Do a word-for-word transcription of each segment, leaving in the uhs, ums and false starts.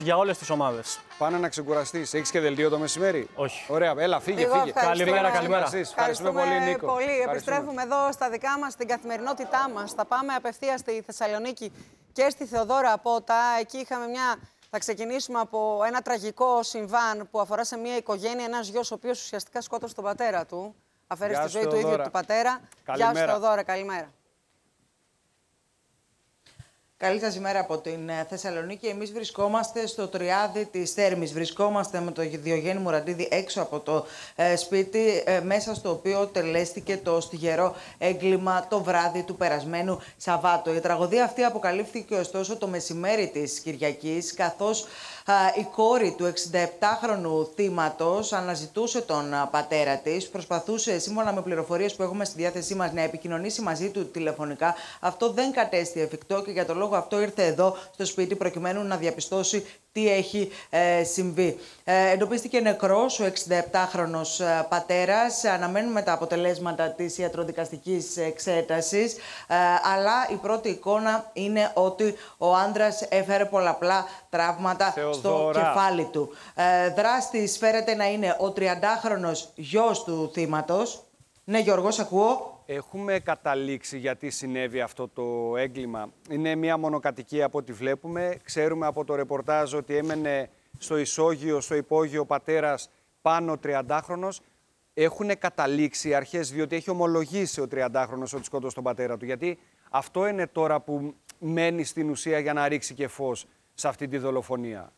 Για όλες τις ομάδες. Πάνε να ξεκουραστείς. Έχεις και δελτίο το μεσημέρι? Όχι. Ωραία, έλα, φύγε, Εγώ φύγε. Καλημέρα, καλημέρα. Ευχαριστούμε πολύ, Νίκο. Πολύ. Ευχαριστούμε. Επιστρέφουμε εδώ στα δικά μας, στην καθημερινότητά μας. Θα πάμε απευθείας στη Θεσσαλονίκη και στη Θεοδώρα Πότα. Εκεί είχαμε μια. Θα ξεκινήσουμε από ένα τραγικό συμβάν που αφορά σε μια οικογένεια. Ένας γιος ο οποίος ουσιαστικά σκότωσε τον πατέρα του. Αφαίρεσε τη ζωή του ίδιου του πατέρα. Καλημέρα. Γεια σου, Θεοδώρα, καλημέρα. Καλή σας ημέρα από την Θεσσαλονίκη. Εμείς βρισκόμαστε στο Τριάδι της Θέρμης. Βρισκόμαστε με τον Διογέννη Μουραντίδη έξω από το ε, σπίτι, ε, μέσα στο οποίο τελέστηκε το στιγερό έγκλημα το βράδυ του περασμένου Σαββάτου. Η τραγωδία αυτή αποκαλύφθηκε ωστόσο το μεσημέρι της Κυριακής, καθώς α, η κόρη του εξηνταεπτάχρονου θύματος αναζητούσε τον α, πατέρα της. Προσπαθούσε, σύμφωνα με πληροφορίες που έχουμε στη διάθεσή μας, να επικοινωνήσει μαζί του τηλεφωνικά. Αυτό δεν κατέστη εφικτό και για το λόγο αυτό ήρθε εδώ στο σπίτι προκειμένου να διαπιστώσει τι έχει ε, συμβεί. Ε, εντοπίστηκε νεκρός ο εξηνταεπτάχρονος ε, πατέρας. Αναμένουμε τα αποτελέσματα της ιατροδικαστικής εξέτασης. Ε, αλλά η πρώτη εικόνα είναι ότι ο άντρας έφερε πολλαπλά τραύματα Θεοδώρα. στο κεφάλι του. Ε, δράστης φέρεται να είναι ο τριαντάχρονος γιος του θύματος. Ναι, Γιώργο, σ' ακούω. Έχουμε καταλήξει γιατί συνέβη αυτό το έγκλημα. Είναι μια μονοκατοικία από ό,τι βλέπουμε. Ξέρουμε από το ρεπορτάζ ότι έμενε στο ισόγειο, στο υπόγειο πατέρας πάνω τριαντάχρονος. Έχουν καταλήξει οι αρχές, διότι έχει ομολογήσει ο τριαντάχρονος ότι σκότωσε τον πατέρα του. Γιατί αυτό είναι τώρα που μένει στην ουσία για να ρίξει και φως σε αυτή τη δολοφονία.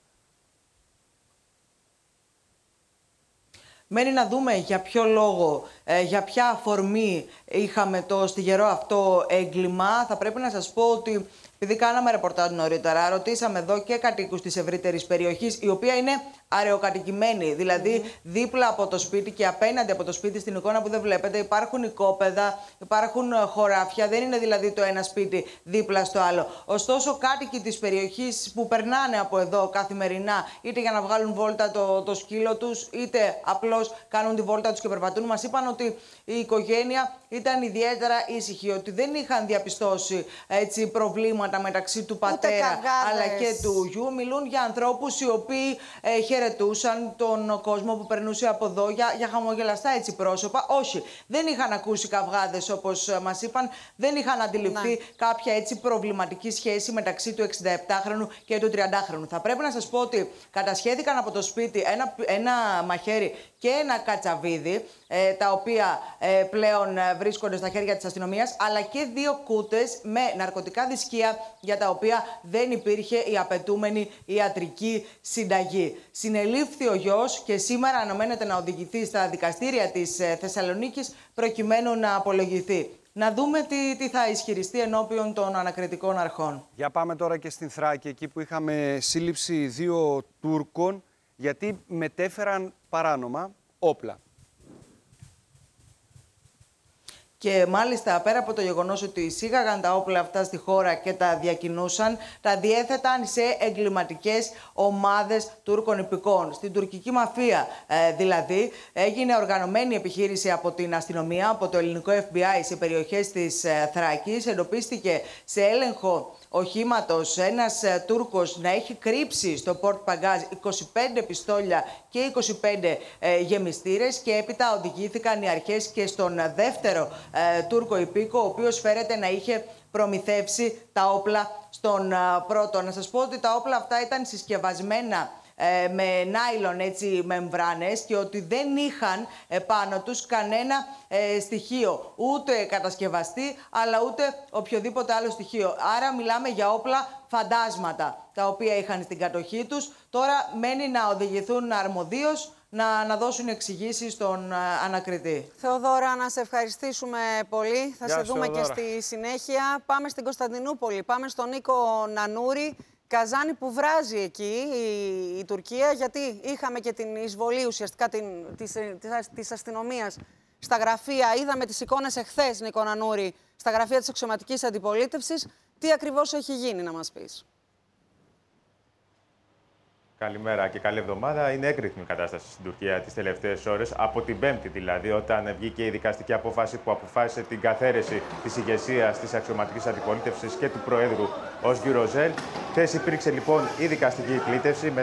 Μένει να δούμε για ποιο λόγο, ε, για ποια αφορμή είχαμε το στιγερό αυτό έγκλημα. Θα πρέπει να σας πω ότι, επειδή κάναμε ρεπορτάζ νωρίτερα, ρωτήσαμε εδώ και κατοίκους της ευρύτερης περιοχής, η οποία είναι αραιοκατοικημένη. Δηλαδή, mm-hmm. δίπλα από το σπίτι και απέναντι από το σπίτι, στην εικόνα που δεν βλέπετε, υπάρχουν οικόπεδα, υπάρχουν χωράφια. Δεν είναι δηλαδή το ένα σπίτι δίπλα στο άλλο. Ωστόσο, κάτοικοι της περιοχής που περνάνε από εδώ καθημερινά, είτε για να βγάλουν βόλτα το, το σκύλο τους, είτε απλώς κάνουν τη βόλτα τους και περπατούν, μας είπαν ότι η οικογένεια ήταν ιδιαίτερα ήσυχη, ότι δεν είχαν διαπιστώσει έτσι, προβλήματα μεταξύ του πατέρα αλλά και του γιου. Μιλούν για ανθρώπους οι οποίοι ε, χαιρετούσαν τον κόσμο που περνούσε από εδώ, για, για χαμογελαστά έτσι πρόσωπα. Όχι, δεν είχαν ακούσει καυγάδες όπως μας είπαν, δεν είχαν αντιληφθεί ναι. κάποια έτσι προβληματική σχέση μεταξύ του εξηνταεπτάχρονου και του τριαντάχρονου. Θα πρέπει να σας πω ότι κατασχέθηκαν από το σπίτι ένα, ένα μαχαίρι και ένα κατσαβίδι, ε, τα οποία ε, πλέον βρίσκονται στα χέρια της αστυνομίας, αλλά και δύο κούτες με ναρκωτικά δισκία, για τα οποία δεν υπήρχε η απαιτούμενη ιατρική συνταγή. Συνελήφθη ο γιος και σήμερα αναμένεται να οδηγηθεί στα δικαστήρια της ε, Θεσσαλονίκης προκειμένου να απολογηθεί. Να δούμε τι, τι θα ισχυριστεί ενώπιον των ανακριτικών αρχών. Για πάμε τώρα και στην Θράκη, εκεί που είχαμε σύλληψη δύο Τούρκων, γιατί μετέφεραν παράνομα όπλα. Και μάλιστα πέρα από το γεγονός ότι εισήγαγαν τα όπλα αυτά στη χώρα και τα διακινούσαν, τα διέθεταν σε εγκληματικές ομάδες Τούρκων υπηκών. Στην τουρκική μαφία ε, δηλαδή έγινε οργανωμένη επιχείρηση από την αστυνομία, από το ελληνικό Εφ Μπι Άι σε περιοχές της ε, Θράκης. Εντοπίστηκε σε έλεγχο οχήματος ένας ε, Τούρκος να έχει κρύψει στο πορτ παγκάζ είκοσι πέντε πιστόλια και είκοσι πέντε ε, γεμιστήρες, και έπειτα οδηγήθηκαν οι αρχές και στον δεύτερο ε, Τούρκο υπήκο, ο οποίος φέρεται να είχε προμηθεύσει τα όπλα στον ε, πρώτο. Να σας πω ότι τα όπλα αυτά ήταν συσκευασμένα ε, με νάιλον έτσι μεμβράνες και ότι δεν είχαν επάνω τους κανένα ε, στοιχείο, ούτε κατασκευαστή αλλά ούτε οποιοδήποτε άλλο στοιχείο. Άρα μιλάμε για όπλα φαντάσματα τα οποία είχαν στην κατοχή τους. Τώρα μένει να οδηγηθούν αρμοδίως, να, να δώσουν εξηγήσεις στον uh, ανακριτή. Θεοδώρα, να σε ευχαριστήσουμε πολύ. Θα Γεια σε δούμε Θεοδώρα. και στη συνέχεια. Πάμε στην Κωνσταντινούπολη. Πάμε στον Νίκο Νανούρη. Καζάνι που βράζει εκεί η, η Τουρκία, γιατί είχαμε και την εισβολή ουσιαστικά την, της, της, της αστυνομίας στα γραφεία. Είδαμε τις εικόνες εχθές, Νίκο Νανούρη, στα γραφεία της αξιωματικής αντιπολίτευσης. Τι ακριβώς έχει γίνει, να μας πεις? Καλημέρα και καλή εβδομάδα. Είναι έκρηθμη η κατάσταση στην Τουρκία τις τελευταίες ώρες. Από την Πέμπτη δηλαδή, όταν βγήκε η δικαστική απόφαση που αποφάσισε την καθαίρεση της ηγεσίας της αξιωματικής αντιπολίτευσης και του Προέδρου Οσγιου Ροζέλ. Χθες υπήρξε λοιπόν η δικαστική κλήτευση.